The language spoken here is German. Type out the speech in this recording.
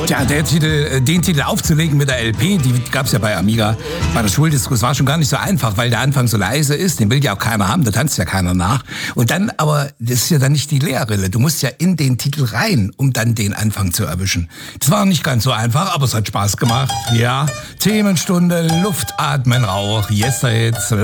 Tja, den Titel aufzulegen mit der LP, die gab's ja bei Amiga, bei der Schuldisco, das war schon gar nicht so einfach, weil der Anfang so leise ist, den will ja auch keiner haben, da tanzt ja keiner nach. Und dann, aber das ist ja dann nicht die Leerrille, du musst ja in den Titel rein, um dann den Anfang zu erwischen. Das war nicht ganz so einfach, aber es hat Spaß gemacht. Ja, Themenstunde, Luft atmen, Rauch, Yes,